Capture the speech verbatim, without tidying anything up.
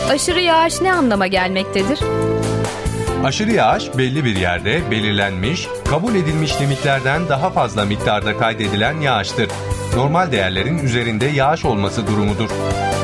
Aşırı yağış ne anlama gelmektedir? Aşırı yağış belli bir yerde belirlenmiş, kabul edilmiş limitlerden daha fazla miktarda kaydedilen yağıştır. Normal değerlerin üzerinde yağış olması durumudur.